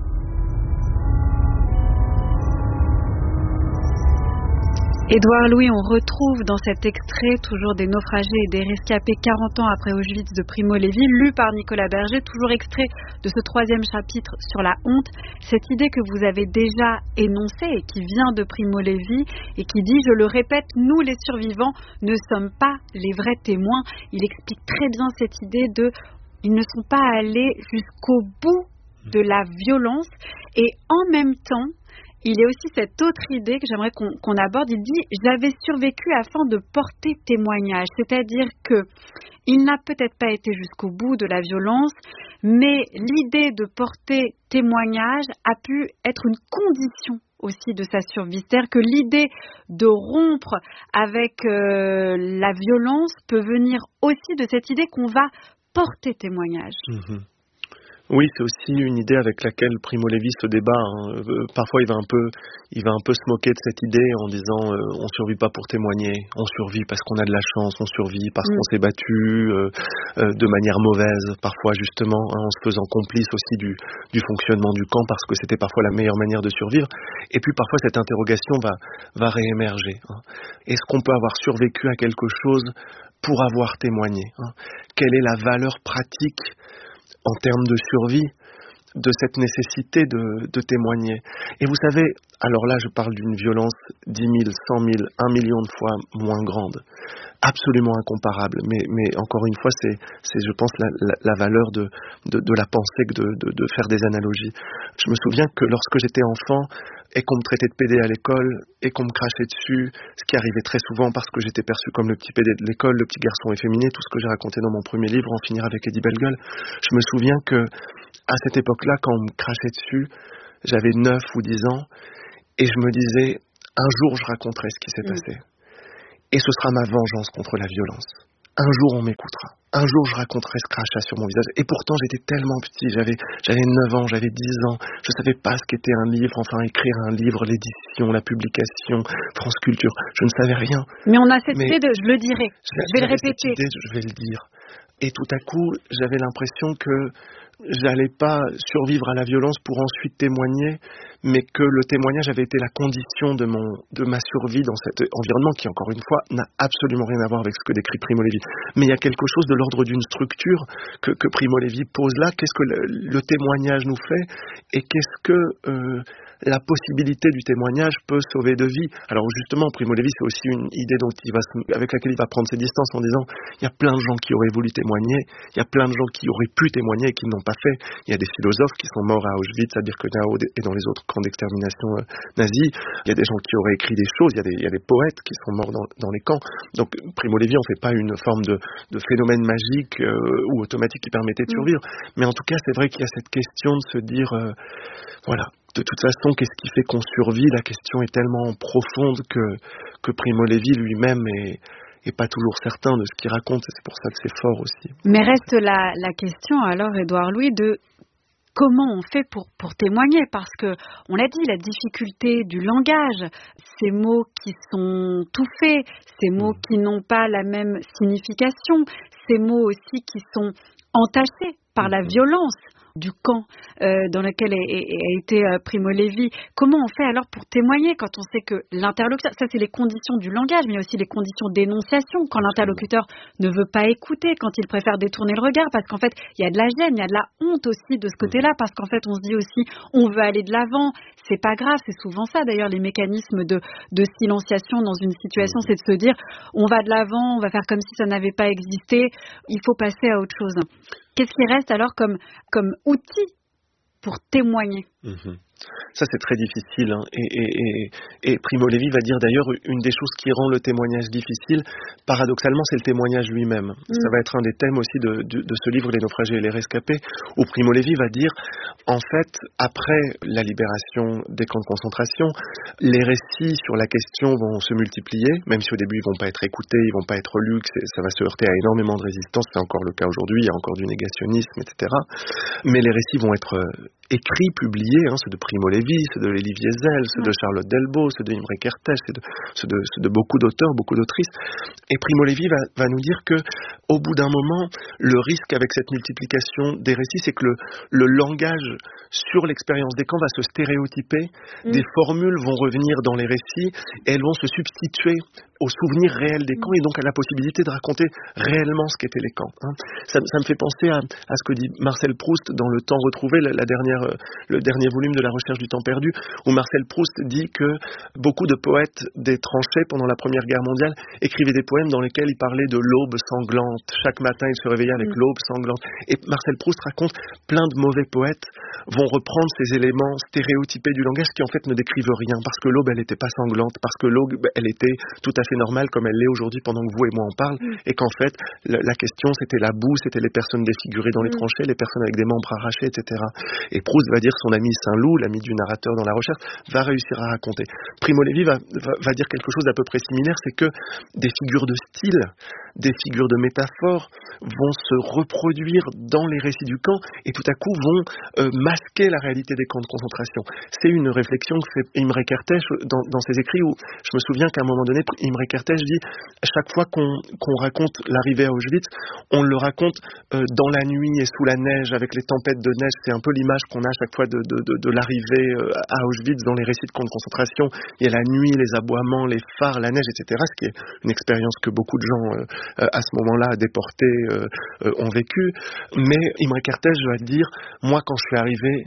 Édouard Louis, on retrouve dans cet extrait toujours des naufragés et des rescapés 40 ans après Auschwitz de Primo Levi, lu par Nicolas Berger, toujours extrait de ce 3e chapitre sur la honte, cette idée que vous avez déjà énoncée et qui vient de Primo Levi et qui dit, je le répète, nous les survivants ne sommes pas les vrais témoins. Il explique très bien cette idée de, ils ne sont pas allés jusqu'au bout de la violence et en même temps, il y a aussi cette autre idée que j'aimerais qu'on aborde. Il dit « J'avais survécu afin de porter témoignage ». C'est-à-dire qu'il n'a peut-être pas été jusqu'au bout de la violence, mais l'idée de porter témoignage a pu être une condition aussi de sa survie. C'est-à-dire que l'idée de rompre avec la violence peut venir aussi de cette idée qu'on va porter témoignage. Mmh. Oui, c'est aussi une idée avec laquelle Primo Levi se débat. Parfois, il va un peu se moquer de cette idée en disant on survit pas pour témoigner, on survit parce qu'on a de la chance, on survit parce qu'on s'est battu de manière mauvaise, parfois justement, en se faisant complice aussi du fonctionnement du camp parce que c'était parfois la meilleure manière de survivre. Et puis parfois cette interrogation va réémerger. Est-ce qu'on peut avoir survécu à quelque chose pour avoir témoigné ? Quelle est la valeur pratique en termes de survie, de cette nécessité de témoigner. Et vous savez, alors là je parle d'une violence 10 000, 100 000, 1 million de fois moins grande, absolument incomparable, mais encore une fois c'est je pense la valeur de la pensée que de faire des analogies. Je me souviens que lorsque j'étais enfant et qu'on me traitait de pédé à l'école et qu'on me crachait dessus, ce qui arrivait très souvent parce que j'étais perçu comme le petit pédé de l'école, le petit garçon efféminé, tout ce que j'ai raconté dans mon premier livre, En finir avec Eddie Bellegueule, je me souviens que à cette époque-là, quand on me crachait dessus, j'avais 9 ou 10 ans, et je me disais, un jour je raconterai ce qui s'est passé. Et ce sera ma vengeance contre la violence. Un jour on m'écoutera. Un jour je raconterai ce crachat sur mon visage. Et pourtant j'étais tellement petit, j'avais 9 ans, j'avais 10 ans, je savais pas ce qu'était un livre, enfin écrire un livre, l'édition, la publication, France Culture, je ne savais rien. Mais on a cette idée de je le dirai, je vais le répéter. Cette idée de, je vais le dire. Et tout à coup, j'avais l'impression que j'allais pas survivre à la violence pour ensuite témoigner, mais que le témoignage avait été la condition de ma survie dans cet environnement qui, encore une fois, n'a absolument rien à voir avec ce que décrit Primo Levi. Mais il y a quelque chose de l'ordre d'une structure que Primo Levi pose là. Qu'est-ce que le témoignage nous fait et qu'est-ce que la possibilité du témoignage peut sauver de vie. Alors justement, Primo Levi, c'est aussi une idée avec laquelle il va prendre ses distances en disant il y a plein de gens qui auraient voulu témoigner, il y a plein de gens qui auraient pu témoigner et qui ne l'ont pas fait. Il y a des philosophes qui sont morts à Auschwitz, à Birkenau et dans les autres camps d'extermination nazis. Il y a des gens qui auraient écrit des choses, il y a des poètes qui sont morts dans les camps. Donc Primo Levi, on ne fait pas une forme de phénomène magique ou automatique qui permettait de survivre. Mais en tout cas, c'est vrai qu'il y a cette question de se dire voilà. De toute façon, qu'est-ce qui fait qu'on survit? La question est tellement profonde que Primo Levi lui-même est pas toujours certain de ce qu'il raconte, et c'est pour ça que c'est fort aussi. Mais reste la question alors, Édouard Louis, de comment on fait pour témoigner, parce que on l'a dit, la difficulté du langage, ces mots qui sont tout faits, ces mots qui n'ont pas la même signification, ces mots aussi qui sont entachés par la violence du camp dans lequel a été Primo Levi. Comment on fait alors pour témoigner quand on sait que l'interlocuteur, ça c'est les conditions du langage, mais il y a aussi les conditions d'énonciation, quand l'interlocuteur ne veut pas écouter, quand il préfère détourner le regard, parce qu'en fait il y a de la gêne, il y a de la honte aussi de ce côté-là, parce qu'en fait on se dit aussi on veut aller de l'avant, c'est pas grave, c'est souvent ça d'ailleurs les mécanismes de silenciation dans une situation, c'est de se dire on va de l'avant, on va faire comme si ça n'avait pas existé, il faut passer à autre chose. Qu'est-ce qui reste alors comme outil pour témoigner? Ça, c'est très difficile. Hein. Et Primo Levi va dire d'ailleurs une des choses qui rend le témoignage difficile, paradoxalement, c'est le témoignage lui-même. Ça va être un des thèmes aussi de ce livre, Les naufragés et les rescapés, où Primo Levi va dire, en fait, après la libération des camps de concentration, les récits sur la question vont se multiplier, même si au début ils vont pas être écoutés, ils vont pas être lus, ça va se heurter à énormément de résistance, c'est encore le cas aujourd'hui, il y a encore du négationnisme, etc. Mais les récits vont être écrits, publiés, ceux de Primo Levi, ceux de Elie Wiesel, ceux de Charlotte Delbo, ceux de Imre Kertész, ceux de beaucoup d'auteurs, beaucoup d'autrices. Et Primo Levi va nous dire que, au bout d'un moment, le risque avec cette multiplication des récits, c'est que le langage sur l'expérience des camps va se stéréotyper, des formules vont revenir dans les récits et elles vont se substituer au souvenir réel des camps et donc à la possibilité de raconter réellement ce qu'étaient les camps. Ça me fait penser à ce que dit Marcel Proust dans Le Temps retrouvé, le dernier volume de La recherche du temps perdu, où Marcel Proust dit que beaucoup de poètes des tranchées pendant la Première Guerre mondiale écrivaient des poèmes dans lesquels ils parlaient de l'aube sanglante. Chaque matin, ils se réveillaient avec l'aube sanglante. Et Marcel Proust raconte plein de mauvais poètes vont reprendre ces éléments stéréotypés du langage qui en fait ne décrivent rien, parce que l'aube, elle n'était pas sanglante, parce que l'aube, elle était tout à fait normale comme elle l'est aujourd'hui pendant que vous et moi en parlent, et qu'en fait, la question, c'était la boue, c'était les personnes défigurées dans les tranchées, les personnes avec des membres arrachés, etc. Et Proust va dire que son ami Saint-Loup, l'ami du narrateur dans La Recherche, va réussir à raconter. Primo Levi va dire quelque chose d'à peu près similaire, c'est que des figures de style, des figures de métaphores vont se reproduire dans les récits du camp et tout à coup vont masquer la réalité des camps de concentration. C'est une réflexion que fait Imre Kertész dans ses écrits, où je me souviens qu'à un moment donné, Imre Kertész dit à chaque fois qu'on raconte l'arrivée à Auschwitz, on le raconte dans la nuit et sous la neige, avec les tempêtes de neige. C'est un peu l'image qu'on a à chaque fois de l'arrivée à Auschwitz dans les récits de camps de concentration. Il y a la nuit, les aboiements, les phares, la neige, etc. Ce qui est une expérience que beaucoup de gens à ce moment-là déportés ont vécu. Mais Imre Kertész va dire, moi quand je suis arrivé,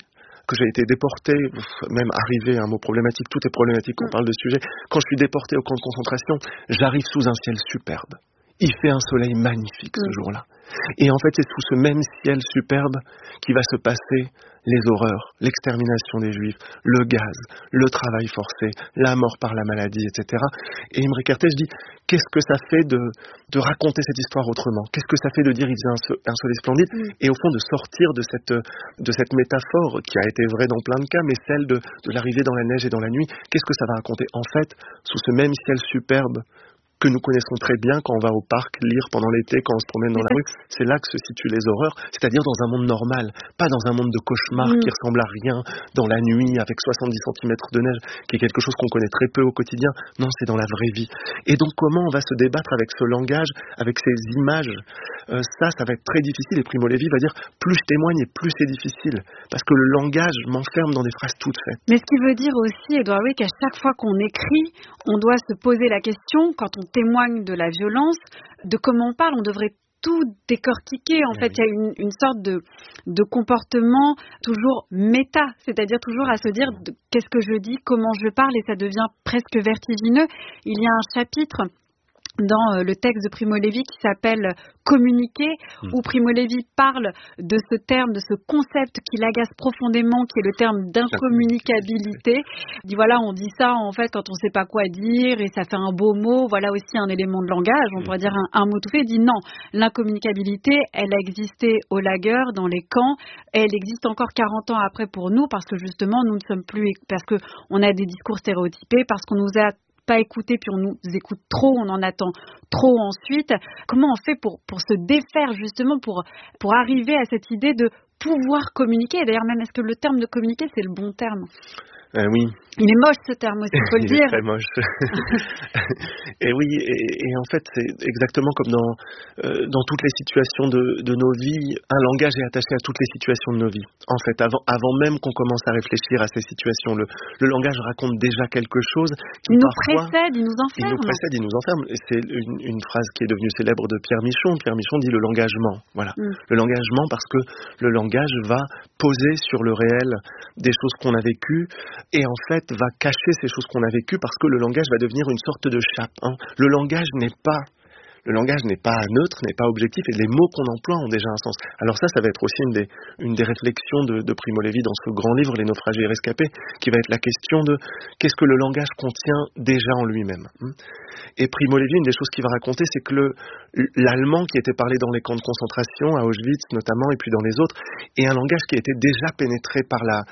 que j'ai été déporté, même arrivé, un mot problématique, tout est problématique quand on parle de ce sujet. Quand je suis déporté au camp de concentration, j'arrive sous un ciel superbe. Il fait un soleil magnifique ce jour-là. Et en fait, c'est sous ce même ciel superbe qu'il va se passer les horreurs, l'extermination des Juifs, le gaz, le travail forcé, la mort par la maladie, etc. Et Imre Kertész dit, qu'est-ce que ça fait de raconter cette histoire autrement? Qu'est-ce que ça fait de dire il faisait un soleil splendide? Et au fond, de sortir de cette métaphore qui a été vraie dans plein de cas, mais celle de l'arrivée dans la neige et dans la nuit. Qu'est-ce que ça va raconter? En fait, sous ce même ciel superbe, que nous connaissons très bien quand on va au parc lire pendant l'été, quand on se promène dans la rue, c'est là que se situent les horreurs, c'est-à-dire dans un monde normal, pas dans un monde de cauchemar qui ressemble à rien, dans la nuit avec 70 cm de neige, qui est quelque chose qu'on connaît très peu au quotidien. Non, c'est dans la vraie vie. Et donc comment on va se débattre avec ce langage, avec ces images? Ça va être très difficile, et Primo Levi va dire, plus je témoigne et plus c'est difficile, parce que le langage m'enferme dans des phrases toutes faites. Mais ce qui veut dire aussi, Edouard Louis, qu'à chaque fois qu'on écrit, on doit se poser la question, quand on témoigne de la violence, de comment on parle, on devrait tout décortiquer. En fait, il y a une sorte de comportement toujours méta, c'est-à-dire toujours à se dire qu'est-ce que je dis, comment je parle, et ça devient presque vertigineux. Il y a un chapitre dans le texte de Primo Levi qui s'appelle « Communiquer », où Primo Levi parle de ce terme, de ce concept qui l'agace profondément, qui est le terme d'incommunicabilité. Il dit voilà, on dit ça en fait quand on ne sait pas quoi dire et ça fait un beau mot, voilà aussi un élément de langage, on pourrait dire un mot tout fait. Il dit non, l'incommunicabilité, elle a existé au lager, dans les camps, et elle existe encore 40 ans après pour nous, parce que justement nous ne sommes plus, parce qu'on a des discours stéréotypés, parce qu'on nous a pas écouter, puis on nous écoute trop, on en attend trop ensuite. Comment on fait pour se défaire justement, pour arriver à cette idée de pouvoir communiquer? Et d'ailleurs même, est-ce que le terme de communiquer, c'est le bon terme? Oui. Il est moche ce terme aussi, il faut le dire. Il est très moche. Et oui, et en fait, c'est exactement comme dans toutes les situations de nos vies, un langage est attaché à toutes les situations de nos vies. En fait, avant même qu'on commence à réfléchir à ces situations, le langage raconte déjà quelque chose. Il nous précède, il nous enferme. Il nous précède, il nous enferme. Et c'est une phrase qui est devenue célèbre de Pierre Michon. Pierre Michon dit le langagement. Voilà. Le langagement, parce que le langage va poser sur le réel des choses qu'on a vécues, et en fait va cacher ces choses qu'on a vécues, parce que le langage va devenir une sorte de chape. Le langage n'est pas neutre, n'est pas objectif, et les mots qu'on emploie ont déjà un sens. Alors ça va être aussi une des réflexions de Primo Levi dans ce grand livre, Les naufragés et rescapés, qui va être la question de qu'est-ce que le langage contient déjà en lui-même. Et Primo Levi, une des choses qu'il va raconter, c'est que l'allemand qui était parlé dans les camps de concentration, à Auschwitz notamment, et puis dans les autres, est un langage qui a été déjà pénétré par la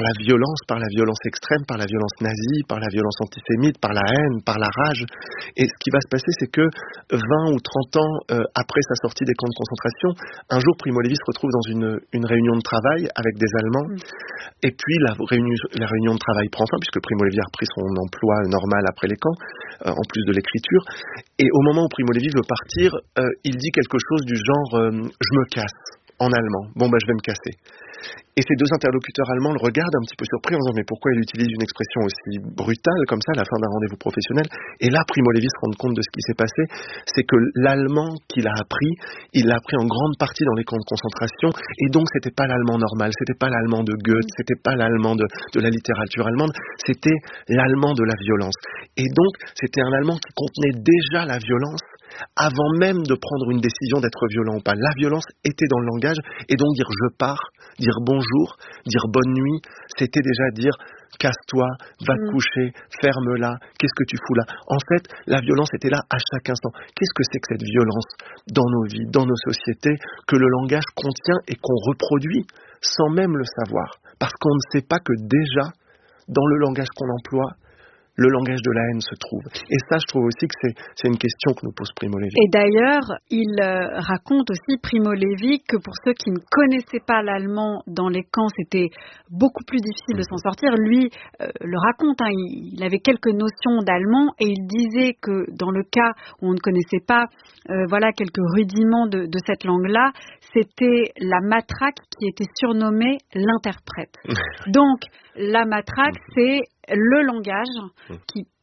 violence extrême, par la violence nazie, par la violence antisémite, par la haine, par la rage. Et ce qui va se passer, c'est que 20 ou 30 ans après sa sortie des camps de concentration, un jour Primo Levi se retrouve dans une réunion de travail avec des Allemands, et puis la réunion de travail prend fin, puisque Primo Levi a repris son emploi normal après les camps, en plus de l'écriture, et au moment où Primo Levi veut partir, il dit quelque chose du genre je me casse, en allemand. Bon, je vais me casser. Et ces deux interlocuteurs allemands le regardent un petit peu surpris en disant mais pourquoi il utilise une expression aussi brutale comme ça à la fin d'un rendez-vous professionnel? Et là, Primo Levi se rend compte de ce qui s'est passé, c'est que l'allemand qu'il a appris, il l'a appris en grande partie dans les camps de concentration, et donc c'était pas l'allemand normal, c'était pas l'allemand de Goethe, c'était pas l'allemand de la littérature allemande, c'était l'allemand de la violence. Et donc c'était un allemand qui contenait déjà la violence avant même de prendre une décision d'être violent ou pas. La violence était dans le langage, et donc dire je pars, dire bonjour, dire bonne nuit, c'était déjà dire casse-toi, va te coucher, ferme-la, qu'est-ce que tu fous là? En fait, la violence était là à chaque instant. Qu'est-ce que c'est que cette violence dans nos vies, dans nos sociétés, que le langage contient et qu'on reproduit sans même le savoir? Parce qu'on ne sait pas que déjà, dans le langage qu'on emploie, le langage de la haine se trouve. Et ça, je trouve aussi que c'est une question que nous pose Primo Levi. Et d'ailleurs, il raconte aussi, Primo Levi, que pour ceux qui ne connaissaient pas l'allemand dans les camps, c'était beaucoup plus difficile de s'en sortir. Lui le raconte, il avait quelques notions d'allemand, et il disait que dans le cas où on ne connaissait pas quelques rudiments de cette langue-là, c'était la matraque qui était surnommée l'interprète. Donc, la matraque, c'est le langage qui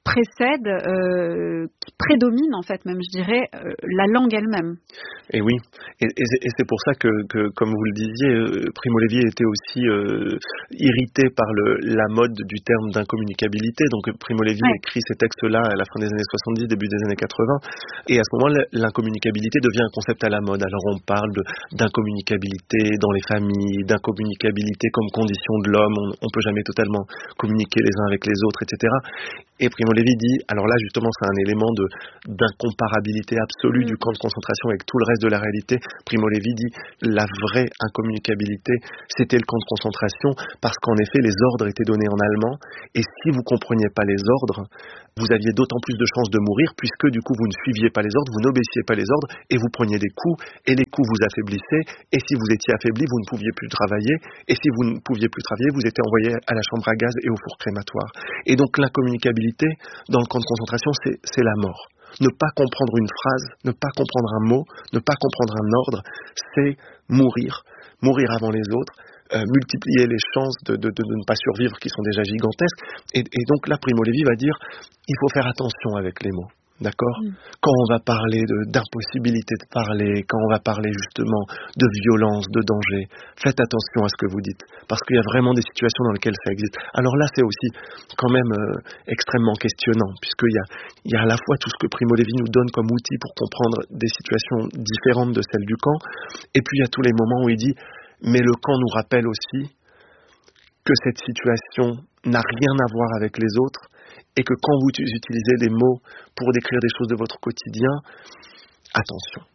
précède, qui prédomine en fait même, je dirais, la langue elle-même. Et oui, et c'est pour ça que, comme vous le disiez, Primo Levi était aussi irrité par la mode du terme d'incommunicabilité. Donc Primo Levi écrit ces textes-là à la fin des années 70, début des années 80, et à ce moment-là, l'incommunicabilité devient un concept à la mode. Alors on parle d'incommunicabilité dans les familles, d'incommunicabilité comme condition de l'homme, on peut jamais totalement communiquer les uns avec les autres, etc. Et Primo Levi dit, alors là justement c'est un élément d'incomparabilité absolue du camp de concentration avec tout le reste de la réalité. Primo Levi dit, la vraie incommunicabilité, c'était le camp de concentration, parce qu'en effet les ordres étaient donnés en allemand, et si vous compreniez pas les ordres, vous aviez d'autant plus de chances de mourir, puisque du coup vous ne suiviez pas les ordres, vous n'obéissiez pas les ordres, et vous preniez des coups, et les coups vous affaiblissaient, et si vous étiez affaibli, vous ne pouviez plus travailler, et si vous ne pouviez plus travailler, vous étiez envoyé à la chambre à gaz et au four crématoire. Et donc l'incommunicabilité dans le camp de concentration, c'est la mort. Ne pas comprendre une phrase, ne pas comprendre un mot, ne pas comprendre un ordre, c'est mourir avant les autres, multiplier les chances de ne pas survivre qui sont déjà gigantesques. Et donc là, Primo Levi va dire, il faut faire attention avec les mots. D'accord ? Quand on va parler d'impossibilité de parler, quand on va parler justement de violence, de danger, faites attention à ce que vous dites, parce qu'il y a vraiment des situations dans lesquelles ça existe. Alors là, c'est aussi quand même extrêmement questionnant, puisqu'il y a à la fois tout ce que Primo Levi nous donne comme outil pour comprendre des situations différentes de celles du camp, et puis il y a tous les moments où il dit, mais le camp nous rappelle aussi que cette situation n'a rien à voir avec les autres, et que quand vous utilisez des mots pour décrire des choses de votre quotidien, attention.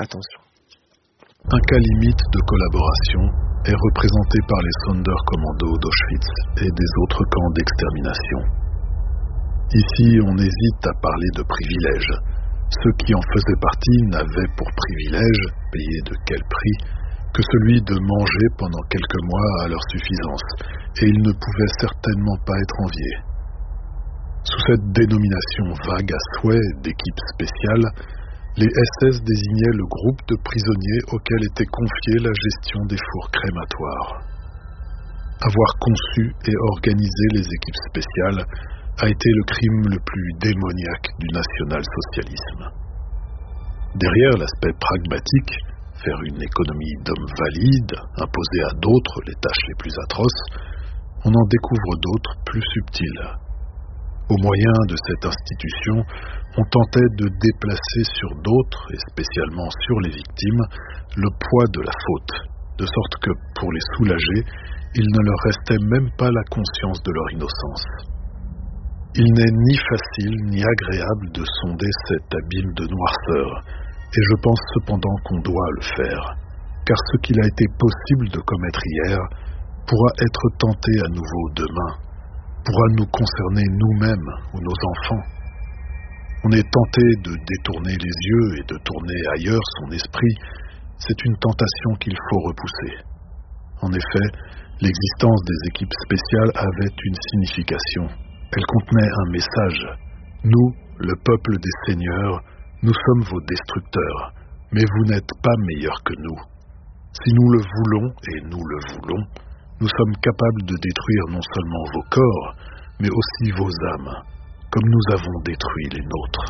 Un cas limite de collaboration est représenté par les Sonderkommando d'Auschwitz et des autres camps d'extermination. Ici, on hésite à parler de privilèges. Ceux qui en faisaient partie n'avaient pour privilège, payé de quel prix, que celui de manger pendant quelques mois à leur suffisance, et ils ne pouvaient certainement pas être enviés. Sous cette dénomination vague à souhait d'équipe spéciale, les SS désignaient le groupe de prisonniers auquel était confiée la gestion des fours crématoires. Avoir conçu et organisé les équipes spéciales a été le crime le plus démoniaque du national-socialisme. Derrière l'aspect pragmatique, faire une économie d'hommes valides, imposer à d'autres les tâches les plus atroces, on en découvre d'autres plus subtiles. Au moyen de cette institution, on tentait de déplacer sur d'autres, et spécialement sur les victimes, le poids de la faute, de sorte que, pour les soulager, il ne leur restait même pas la conscience de leur innocence. Il n'est ni facile ni agréable de sonder cet abîme de noirceur, et je pense cependant qu'on doit le faire, car ce qu'il a été possible de commettre hier pourra être tenté à nouveau demain, pourra nous concerner nous-mêmes ou nos enfants. On est tenté de détourner les yeux et de tourner ailleurs son esprit. C'est une tentation qu'il faut repousser. En effet, l'existence des équipes spéciales avait une signification. Elle contenait un message. Nous, le peuple des seigneurs, nous sommes vos destructeurs, mais vous n'êtes pas meilleurs que nous. Si nous le voulons, et nous le voulons, nous sommes capables de détruire non seulement vos corps, mais aussi vos âmes, comme nous avons détruit les nôtres.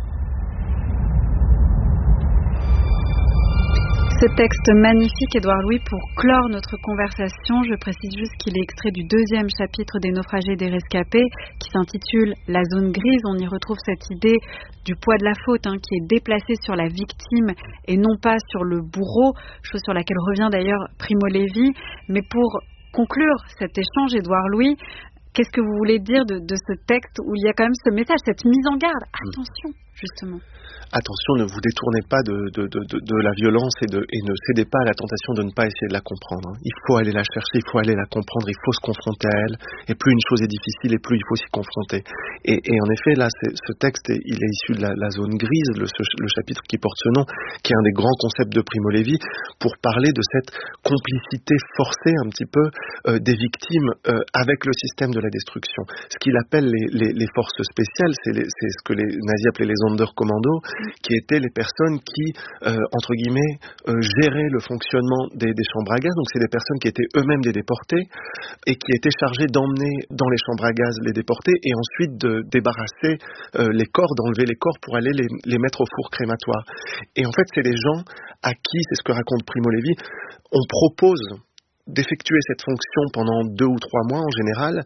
Ce texte magnifique, Édouard Louis, pour clore notre conversation, je précise juste qu'il est extrait du 2e chapitre des naufragés et des rescapés, qui s'intitule « La zone grise ». On y retrouve cette idée du poids de la faute qui est déplacée sur la victime et non pas sur le bourreau, chose sur laquelle revient d'ailleurs Primo Levi. Mais pour conclure cet échange, Édouard Louis, qu'est-ce que vous voulez dire de ce texte où il y a quand même ce message, cette mise en garde ? Attention, justement. Attention, ne vous détournez pas de la violence et ne cédez pas à la tentation de ne pas essayer de la comprendre. Il faut aller la chercher, il faut aller la comprendre, il faut se confronter à elle. Et plus une chose est difficile, et plus il faut s'y confronter. Et en effet, là, ce texte, il est issu de la zone grise, le chapitre qui porte ce nom, qui est un des grands concepts de Primo Levi, pour parler de cette complicité forcée un petit peu des victimes avec le système de la destruction. Ce qu'il appelle les forces spéciales, c'est ce que les nazis appelaient les Sonderkommando, qui étaient les personnes qui, entre guillemets, géraient le fonctionnement des chambres à gaz. Donc c'est des personnes qui étaient eux-mêmes des déportés et qui étaient chargées d'emmener dans les chambres à gaz les déportés et ensuite de débarrasser les corps, d'enlever les corps pour aller les mettre au four crématoire. Et en fait, c'est les gens à qui, c'est ce que raconte Primo Levi, on propose d'effectuer cette fonction pendant 2 ou 3 mois en général.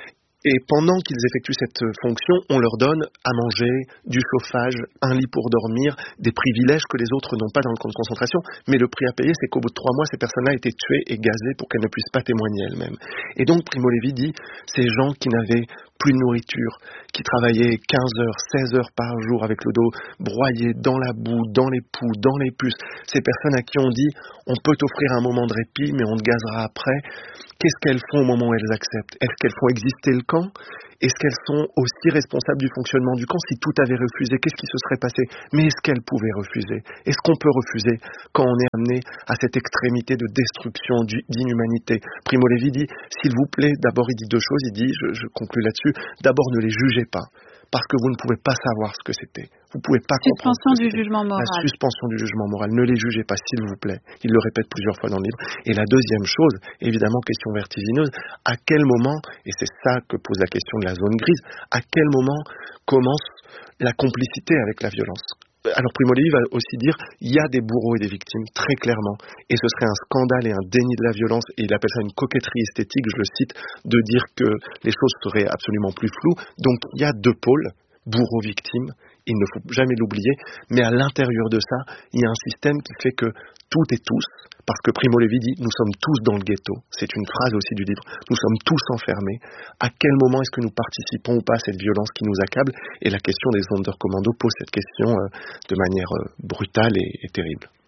Et pendant qu'ils effectuent cette fonction, on leur donne à manger, du chauffage, un lit pour dormir, des privilèges que les autres n'ont pas dans le camp de concentration. Mais le prix à payer, c'est qu'au bout de 3 mois, ces personnes-là étaient tuées et gazées pour qu'elles ne puissent pas témoigner elles-mêmes. Et donc, Primo Levi dit, ces gens qui n'avaient plus de nourriture, qui travaillaient 15 heures, 16 heures par jour avec le dos broyé dans la boue, dans les poux, dans les puces, ces personnes à qui on dit, on peut t'offrir un moment de répit, mais on te gazera après. Qu'est-ce qu'elles font au moment où elles acceptent? Est-ce qu'elles font exister le camp? Est-ce qu'elles sont aussi responsables du fonctionnement du camp? Si tout avait refusé, qu'est-ce qui se serait passé? Mais est-ce qu'elles pouvaient refuser? Est-ce qu'on peut refuser quand on est amené à cette extrémité de destruction, d'inhumanité? Primo Levi dit, s'il vous plaît, d'abord il dit 2 choses, il dit, je conclus là-dessus, d'abord ne les jugez pas. Parce que vous ne pouvez pas savoir ce que c'était. Vous ne pouvez pas comprendre. Suspension du jugement moral. La suspension du jugement moral. Ne les jugez pas, s'il vous plaît. Il le répète plusieurs fois dans le livre. Et la deuxième chose, évidemment, question vertigineuse, à quel moment, et c'est ça que pose la question de la zone grise, à quel moment commence la complicité avec la violence? Alors Primo Levi va aussi dire, il y a des bourreaux et des victimes, très clairement, et ce serait un scandale et un déni de la violence, et il appelle ça une coquetterie esthétique, je le cite, de dire que les choses seraient absolument plus floues. Donc il y a 2 pôles, bourreaux-victimes, il ne faut jamais l'oublier, mais à l'intérieur de ça, il y a un système qui fait que tout et tous, parce que Primo Levi dit, nous sommes tous dans le ghetto, c'est une phrase aussi du livre, nous sommes tous enfermés, à quel moment est-ce que nous participons ou pas à cette violence qui nous accable? Et la question des Sonderkommando pose cette question de manière brutale et terrible.